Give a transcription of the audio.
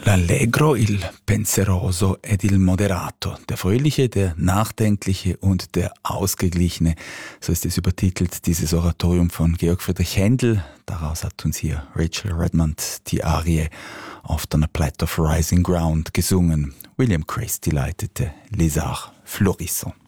L'allegro, il penseroso ed il moderato. Der Fröhliche, der Nachdenkliche und der Ausgeglichene. So ist es übertitelt, dieses Oratorium von Georg Friedrich Händel. Daraus hat uns hier Rachel Redmond die Arie Often a Plat of Rising Ground gesungen. William Christie leitete Les Arts Florissants.